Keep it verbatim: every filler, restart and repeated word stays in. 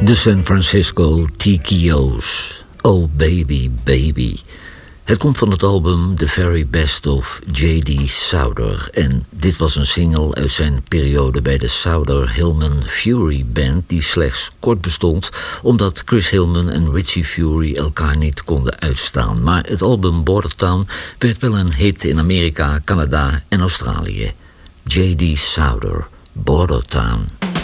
De San Francisco T-K O's, Oh Baby Baby. Het komt van het album The Very Best of J D Souther. En dit was een single uit zijn periode bij de Souther-Hillman Fury Band, die slechts kort bestond omdat Chris Hillman en Richie Fury elkaar niet konden uitstaan. Maar het album Bordertown werd wel een hit in Amerika, Canada en Australië. J D Souther, Bordertown.